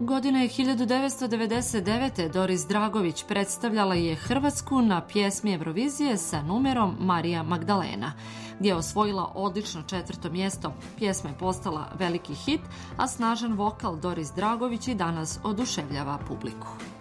Godine 1999. Doris Dragović predstavljala je Hrvatsku na pjesmi Eurovizije sa numerom Marija Magdalena, gdje je osvojila odlično 4. mjesto. Pjesma je postala veliki hit, a snažan vokal Doris Dragović i danas oduševljava publiku.